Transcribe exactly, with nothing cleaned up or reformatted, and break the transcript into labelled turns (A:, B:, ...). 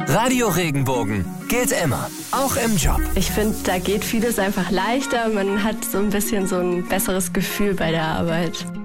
A: Radio Regenbogen geht immer, auch im Job.
B: Ich finde, da geht vieles einfach leichter. Man hat so ein bisschen so ein besseres Gefühl bei der Arbeit.